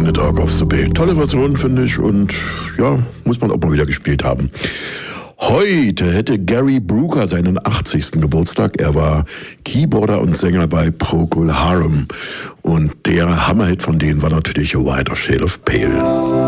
The Dog of the Bay. Tolle Version, finde ich, und ja, muss man auch mal wieder gespielt haben. Heute hätte Gary Brooker seinen 80. Geburtstag. Er war Keyboarder und Sänger bei Procol Harum. Und der Hammerhit von denen war natürlich A Whiter Shade of Pale.